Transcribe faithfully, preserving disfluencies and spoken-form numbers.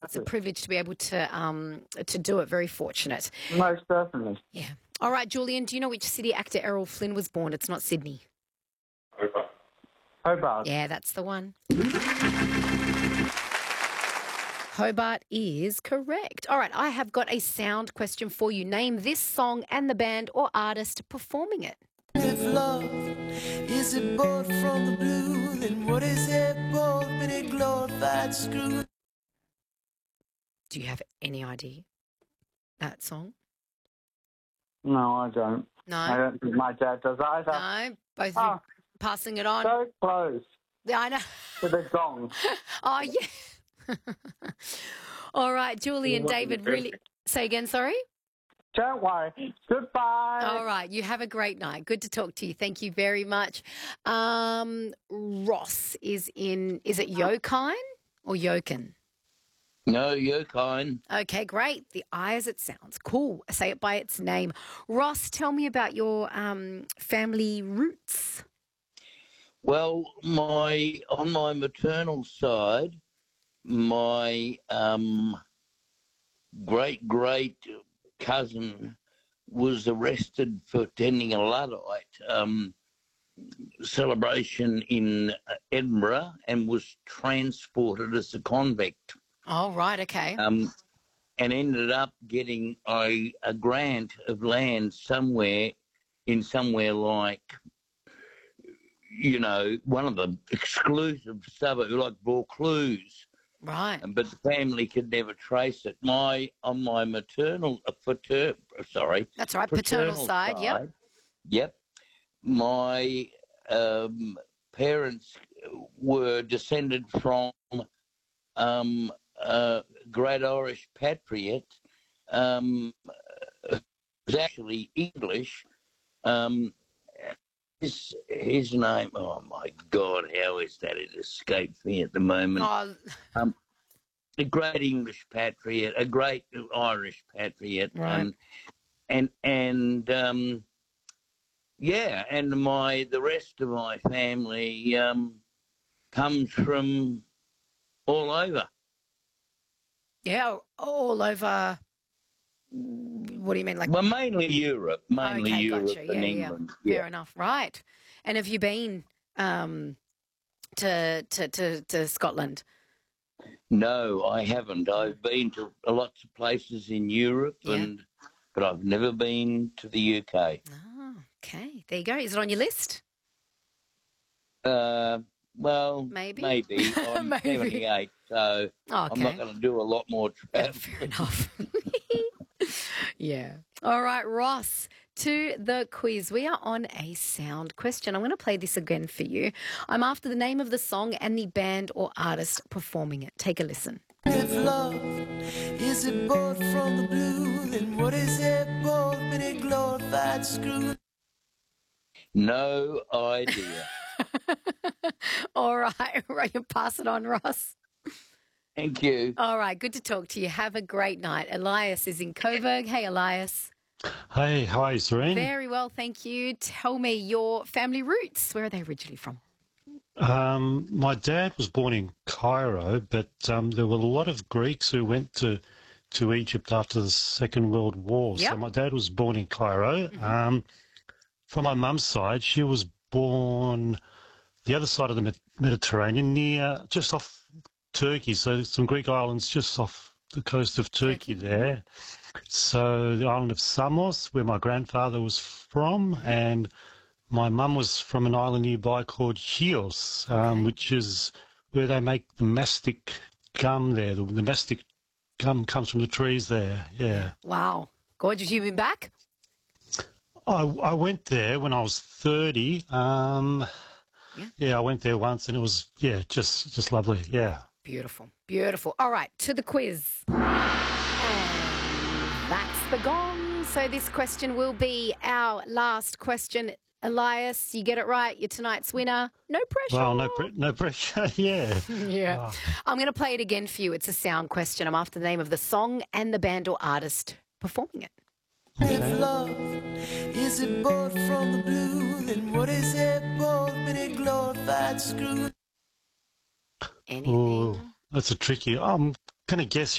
it's a privilege to be able to um, to do it. Very fortunate. Most definitely. Yeah. All right, Julian, do you know which city actor Errol Flynn was born? It's not Sydney. Hobart. Hobart. Yeah, that's the one. Hobart is correct. All right, I have got a sound question for you. Name this song and the band or artist performing it. If love is a bolt from the blue, then what is a bolt but a glorified screw? Do you have any idea that song? No, I don't. No. I don't think my dad does either. No, both Oh, of you passing it on. so close Yeah, I know. to the gong. Oh, yeah. All right, Julie and David, really... Say again, sorry? Don't worry. Goodbye. All right, you have a great night. Good to talk to you. Thank you very much. Um, Ross is in... Is it Yokine or Yokin? No, you're kind. Okay, great. The I as it sounds. Cool. Say it by its name. Ross, tell me about your um, family roots. Well, my on my maternal side, my um, great great cousin was arrested for attending a Luddite um, celebration in Edinburgh and was transported as a convict. Oh, right, okay. Um, and ended up getting a, a grant of land somewhere in somewhere like, you know, one of the exclusive suburbs, like Vaucluse. Right. But the family could never trace it. My on my maternal, uh, pater, sorry, That's right, paternal, side, side, yep. Yep. My um, parents were descended from um, a great Irish patriot. Um, was actually English. Um, his his name. Oh my God! How is that? It escapes me at the moment. Oh, Um, a great English patriot, a great Irish patriot, Right. um, and and um, yeah, and my the rest of my family um, comes from all over. yeah, all over. What do you mean? Like, Well, mainly Europe, mainly okay, Europe gotcha. and Yeah, yeah. England. Fair enough. Right. And have you been um, to, to, to, to Scotland? No, I haven't. I've been to lots of places in Europe, Yeah. and but I've never been to the U K. Oh, okay. There you go. Is it on your list? Uh, well, Maybe. maybe. I'm Maybe. seventy-eight, so I'm Okay. not going to do a lot more Yeah, travel. fair enough. Yeah. All right, Ross, to the quiz. We are on a sound question. I'm going to play this again for you. I'm after the name of the song and the band or artist performing it. Take a listen. If love is a bolt from the blue, then what is a bolt but a glorified screw? No idea. All right, right, you pass it on, Ross. Thank you. All right, good to talk to you. Have a great night. Elias is in Coburg. Hey, Elias. Hey, hi, Serene. Very well, thank you. Tell me your family roots. Where are they originally from? Um, my dad was born in Cairo, but um, there were a lot of Greeks who went to to Egypt after the Second World War. Yep. So my dad was born in Cairo. Mhm. Um, from my mum's side, she was born the other side of the Med- Mediterranean, near just off Turkey. So some Greek islands just off the coast of Turkey, Turkey. there. So the island of Samos, where my grandfather was from, and my mum was from an island nearby called Chios, um, Okay. which is where they make the mastic gum there. The, the mastic gum comes from the trees there, yeah. Wow. Gorgeous. You been back? I, I went there when I was thirty. Um, Yeah. yeah, I went there once and it was, yeah, just just lovely, yeah. Beautiful. Beautiful. All right, to the quiz. And that's the gong. So this question will be our last question. Elias, you get it right. You're tonight's winner. No pressure. Well, no, pre- no pressure, yeah. Yeah. Oh. I'm going to play it again for you. It's a sound question. I'm after the name of the song and the band or artist performing it. If love is a bolt from the blue, then what is a bolt but a glorified screw? Anything? Oh, that's a tricky. I'm going to guess